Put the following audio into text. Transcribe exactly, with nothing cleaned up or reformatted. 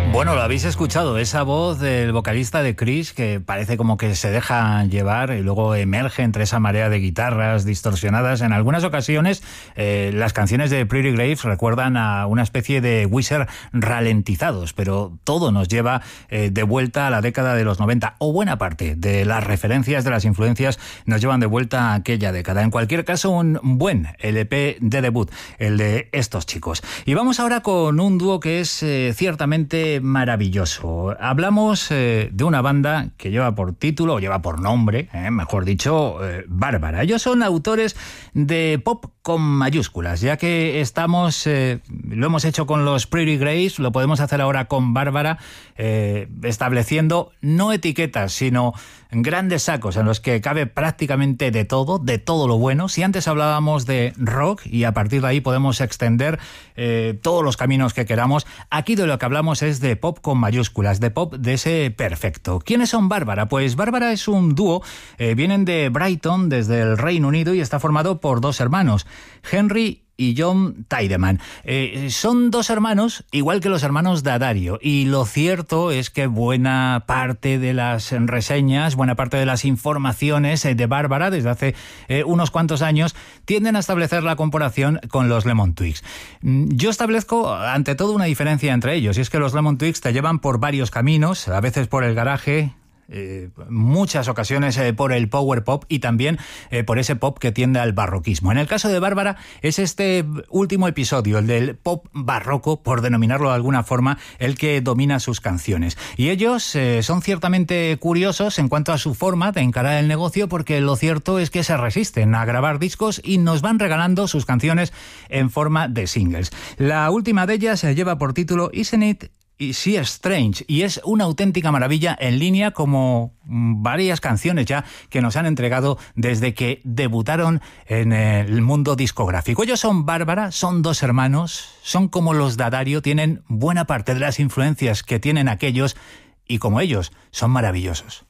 Bueno, lo habéis escuchado, esa voz del vocalista de Chris que parece como que se deja llevar y luego emerge entre esa marea de guitarras distorsionadas. En algunas ocasiones eh, las canciones de Pretty Graves recuerdan a una especie de Weezer ralentizados, pero todo nos lleva eh, de vuelta a la década de los noventa, o buena parte de las referencias, de las influencias nos llevan de vuelta a aquella década. En cualquier caso, un buen L P de debut, el de estos chicos. Y vamos ahora con un dúo que es eh, ciertamente maravilloso. Hablamos eh, de una banda que lleva por título, o lleva por nombre, eh, mejor dicho, eh, Bárbara. Ellos son autores de pop con mayúsculas, ya que estamos, eh, lo hemos hecho con los Pretty Graves, lo podemos hacer ahora con Bárbara, eh, estableciendo no etiquetas, sino grandes sacos en los que cabe prácticamente de todo, de todo lo bueno. Si antes hablábamos de rock y a partir de ahí podemos extender eh, todos los caminos que queramos, aquí de lo que hablamos es de pop con mayúsculas, de pop de ese perfecto. ¿Quiénes son Bárbara? Pues Bárbara es un dúo, eh, vienen de Brighton, desde el Reino Unido, y está formado por dos hermanos, Henry y John Tiedemann. Eh, son dos hermanos, igual que los hermanos D'Addario, y lo cierto es que buena parte de las reseñas, buena parte de las informaciones de Bárbara desde hace eh, unos cuantos años tienden a establecer la comparación con los Lemon Twigs. Yo establezco ante todo una diferencia entre ellos, y es que los Lemon Twigs te llevan por varios caminos, a veces por el garaje, Eh, muchas ocasiones eh, por el power pop y también eh, por ese pop que tiende al barroquismo. En el caso de Bárbara es este último episodio, el del pop barroco, por denominarlo de alguna forma, el que domina sus canciones. Y ellos eh, son ciertamente curiosos en cuanto a su forma de encarar el negocio, porque lo cierto es que se resisten a grabar discos y nos van regalando sus canciones en forma de singles. La última de ellas se lleva por título Isn't It y sí, Strange, y es una auténtica maravilla, en línea como varias canciones ya que nos han entregado desde que debutaron en el mundo discográfico. Ellos son Bárbara, son dos hermanos, son como los D'Addario, tienen buena parte de las influencias que tienen aquellos, y como ellos, son maravillosos.